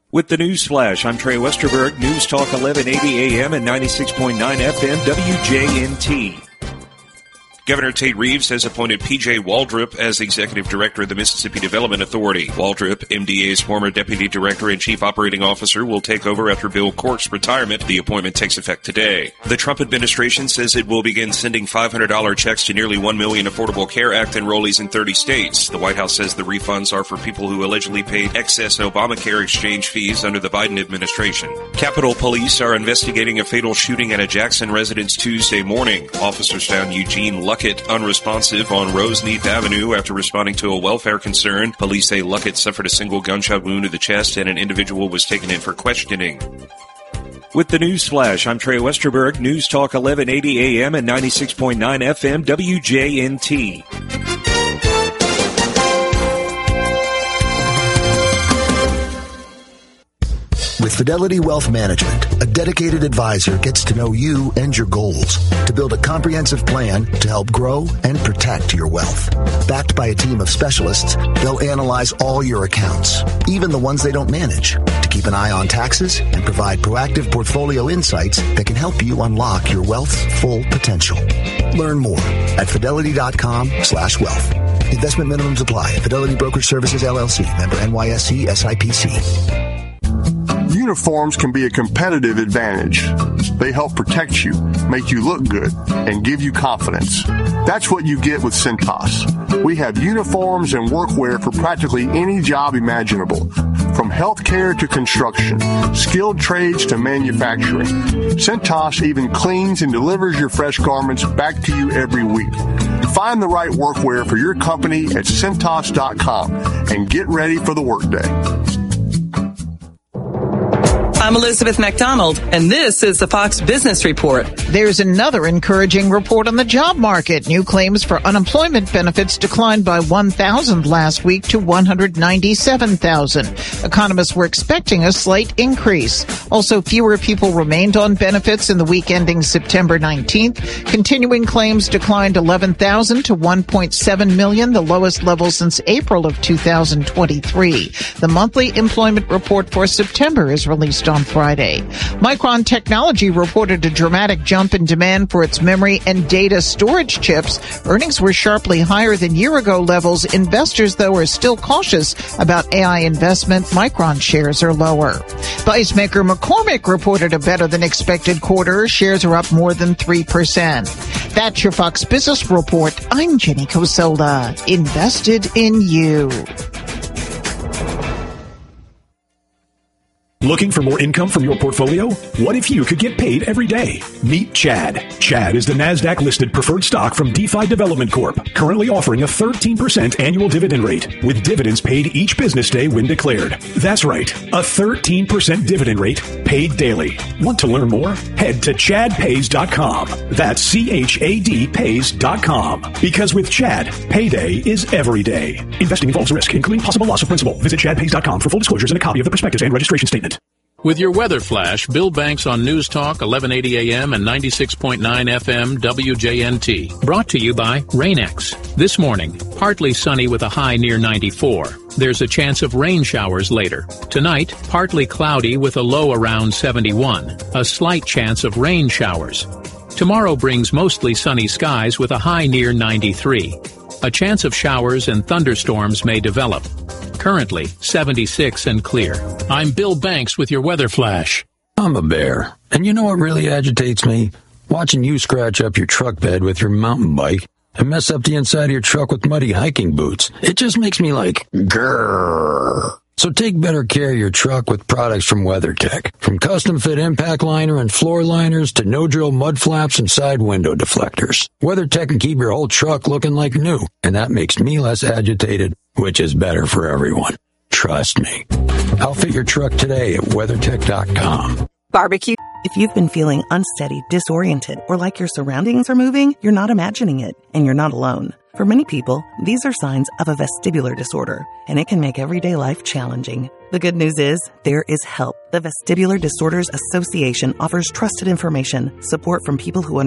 With the News Flash, I'm Trey Westerberg, News Talk 1180 AM and 96.9 FM WJNT. Governor Tate Reeves has appointed P.J. Waldrop as Executive Director of the Mississippi Development Authority. Waldrop, MDA's former Deputy Director and Chief Operating Officer, will take over after Bill Cork's retirement. The appointment takes effect today. The Trump administration says it will begin sending $500 checks to nearly 1 million Affordable Care Act enrollees in 30 states. The White House says the refunds are for people who allegedly paid excess Obamacare exchange fees under the Biden administration. Capitol Police are investigating a fatal shooting at a Jackson residence Tuesday morning. Officers found Eugene Luckett unresponsive on Roseneath Avenue after responding to a welfare concern. Police say Luckett suffered a single gunshot wound to the chest and an individual was taken in for questioning. With the News Flash, I'm Trey Westerberg, News Talk 1180 AM and 96.9 FM WJNT. With Fidelity Wealth Management, a dedicated advisor gets to know you and your goals to build a comprehensive plan to help grow and protect your wealth. Backed by a team of specialists, they'll analyze all your accounts, even the ones they don't manage, to keep an eye on taxes and provide proactive portfolio insights that can help you unlock your wealth's full potential. Learn more at fidelity.com/wealth. Investment minimums apply. Fidelity Brokerage Services, LLC. Member NYSE SIPC. Uniforms can be a competitive advantage. They help protect you, make you look good, and give you confidence. That's what you get with Cintas. We have uniforms and workwear for practically any job imaginable, from healthcare to construction, skilled trades to manufacturing. Cintas even cleans and delivers your fresh garments back to you every week. Find the right workwear for your company at Cintas.com and get ready for the workday. I'm Elizabeth McDonald, and this is the Fox Business Report. There's another encouraging report on the job market. New claims for unemployment benefits declined by 1,000 last week to 197,000. Economists were expecting a slight increase. Also, fewer people remained on benefits in the week ending September 19th. Continuing claims declined 11,000 to 1.7 million, the lowest level since April of 2023. The monthly employment report for September is released on Friday. Micron Technology reported a dramatic jump in demand for its memory and data storage chips. Earnings were sharply higher than year-ago levels. Investors, though, are still cautious about AI investment. Micron shares are lower. Ice maker McCormick reported a better-than-expected quarter. Shares are up more than 3%. That's your Fox Business Report. I'm Jenny Cosola. Invested in you. Looking for more income from your portfolio? What if you could get paid every day? Meet Chad. Chad is the NASDAQ-listed preferred stock from DeFi Development Corp., currently offering a 13% annual dividend rate, with dividends paid each business day when declared. That's right, a 13% dividend rate paid daily. Want to learn more? Head to chadpays.com. That's CHAD pays.com. Because with Chad, payday is every day. Investing involves risk, including possible loss of principal. Visit chadpays.com for full disclosures and a copy of the prospectus and registration statement. With your weather flash, Bill Banks on News Talk 1180 AM and 96.9 FM WJNT. Brought to you by Rain-X. This morning, partly sunny with a high near 94. There's a chance of rain showers later. Tonight, partly cloudy with a low around 71. A slight chance of rain showers. Tomorrow brings mostly sunny skies with a high near 93. A chance of showers and thunderstorms may develop. Currently, 76 and clear. I'm Bill Banks with your weather flash. I'm a bear, and you know what really agitates me? Watching you scratch up your truck bed with your mountain bike and mess up the inside of your truck with muddy hiking boots. It just makes me like, grrr. So take better care of your truck with products from WeatherTech. From custom-fit impact liner and floor liners to no-drill mud flaps and side window deflectors. WeatherTech can keep your whole truck looking like new, and that makes me less agitated, which is better for everyone. Trust me. Outfit your truck today at WeatherTech.com. Barbecue. If you've been feeling unsteady, disoriented, or like your surroundings are moving, you're not imagining it, and you're not alone. For many people, these are signs of a vestibular disorder, and it can make everyday life challenging. The good news is, there is help. The Vestibular Disorders Association offers trusted information, support from people who